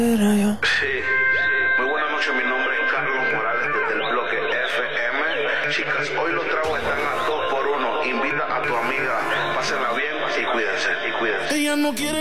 Sí, muy buenas noches, mi nombre es Carlos Morales desde el bloque FM. Chicas, hoy los tragos están a 2 por 1. Invita a tu amiga, pásenla bien y cuídense, Ella no quiere